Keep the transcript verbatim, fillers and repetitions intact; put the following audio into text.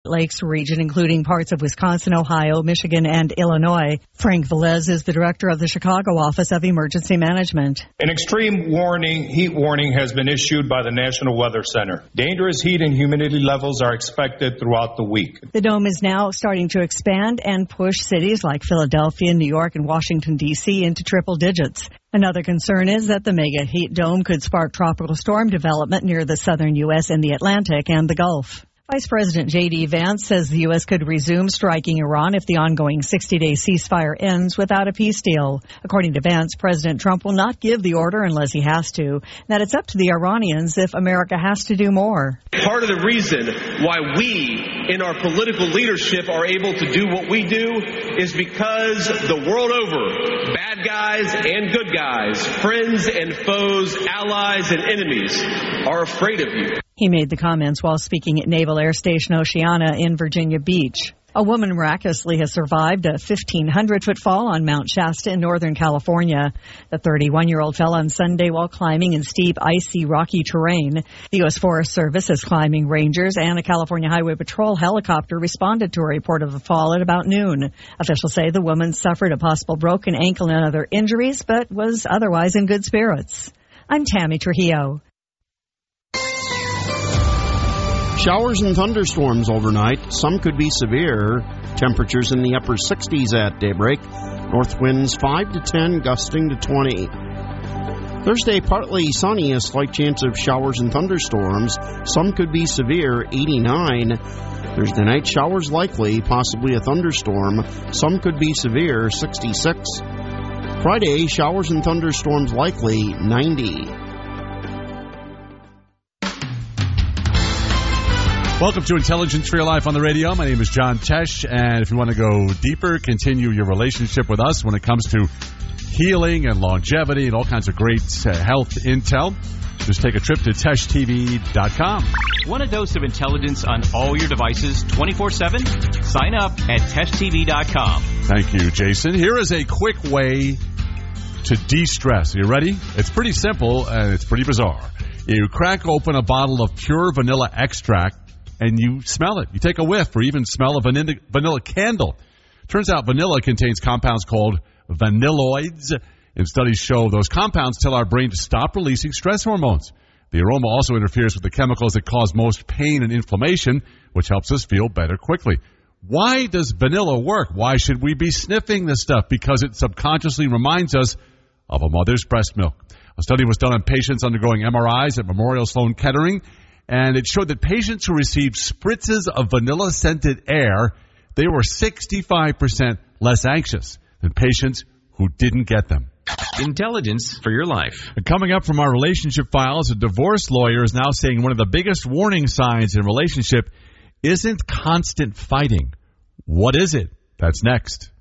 Lakes region, including parts of Wisconsin, Ohio, Michigan, and Illinois. Frank Velez is the director of the Chicago Office of Emergency Management. An extreme warning, heat warning, has been issued by the National Weather Center. Dangerous heat and humidity levels are expected throughout the week. The dome is now starting to expand and push cities like Philadelphia, New York, and Washington, D C into triple digits. Another concern is that the mega heat dome could spark tropical storm development near the southern U S and the Atlantic and the Gulf. Vice President J D. Vance says the U S could resume striking Iran if the ongoing sixty-day ceasefire ends without a peace deal. According to Vance, President Trump will not give the order unless he has to, and that it's up to the Iranians if America has to do more. Part of the reason why we in our political leadership are able to do what we do is because the world over, bad guys and good guys, friends and foes, allies and enemies are afraid of you. He made the comments while speaking at Naval Air Station Oceana in Virginia Beach. A woman miraculously has survived a fifteen hundred foot fall on Mount Shasta in Northern California. The thirty-one-year-old fell on Sunday while climbing in steep, icy, rocky terrain. The U S Forest Service, as climbing rangers and a California Highway Patrol helicopter responded to a report of the fall at about noon. Officials say the woman suffered a possible broken ankle and other injuries, but was otherwise in good spirits. I'm Tammy Trujillo. Showers and thunderstorms overnight. Some could be severe. Temperatures in the upper sixties at daybreak. North winds five to ten, gusting to twenty. Thursday, partly sunny, a slight chance of showers and thunderstorms. Some could be severe, eighty-nine. Thursday night, showers likely, possibly a thunderstorm. Some could be severe, sixty-six. Friday, showers and thunderstorms likely, ninety. Welcome to Intelligence for Your Life on the radio. My name is John Tesh, and if you want to go deeper, continue your relationship with us when it comes to healing and longevity and all kinds of great uh, health intel, just take a trip to tesh t v dot com. Want a dose of intelligence on all your devices twenty-four seven? Sign up at tesh t v dot com. Thank you, Jason. Here is a quick way to de-stress. Are you ready? It's pretty simple, and it's pretty bizarre. You crack open a bottle of pure vanilla extract, and you smell it. You take a whiff or even smell a vanilla, vanilla candle. Turns out vanilla contains compounds called vanilloids, and studies show those compounds tell our brain to stop releasing stress hormones. The aroma also interferes with the chemicals that cause most pain and inflammation, which helps us feel better quickly. Why does vanilla work? Why should we be sniffing this stuff? Because it subconsciously reminds us of a mother's breast milk. A study was done on patients undergoing M R Is at Memorial Sloan Kettering, and it showed that patients who received spritzes of vanilla-scented air, they were sixty-five percent less anxious than patients who didn't get them. Intelligence for your life. Coming up from our relationship files, a divorce lawyer is now saying one of the biggest warning signs in a relationship isn't constant fighting. What is it? That's next.